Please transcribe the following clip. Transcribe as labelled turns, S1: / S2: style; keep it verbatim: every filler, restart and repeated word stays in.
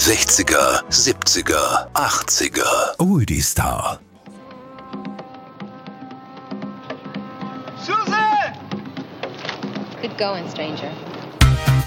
S1: sechziger, siebziger, achtziger. Oldie Star.
S2: Susan!
S3: Good going, stranger.